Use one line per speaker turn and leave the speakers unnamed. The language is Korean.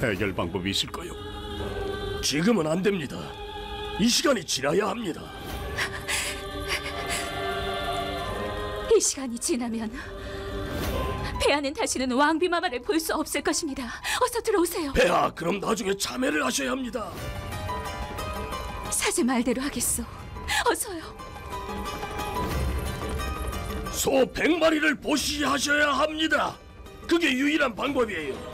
해결 방법이 있을까요?
지금은 안 됩니다. 이 시간이 지나야 합니다.
이 시간이 지나면 폐하는 다시는 왕비마마를 볼 수 없을 것입니다. 어서 들어오세요.
폐하, 그럼 나중에 참회를 하셔야 합니다.
사제 말대로 하겠소. 어서요.
소 100마리를 보시하셔야 합니다. 그게 유일한 방법이에요.